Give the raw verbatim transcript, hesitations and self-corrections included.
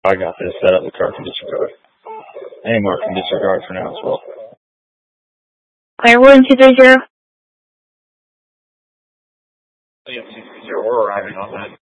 I got this. Set up the car can disregard. Any more can disregard for now as well. Clear one two three zero. Yep, two three zero. We're arriving on that.